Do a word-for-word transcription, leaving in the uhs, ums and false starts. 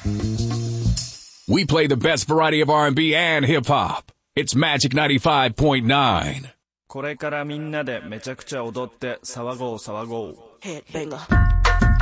We play the best variety of R and B and hip-hop. It's Magic ninety-five point nine. これからみんなでめちゃくちゃ踊って騒ごう騒ごう。 Headbanger.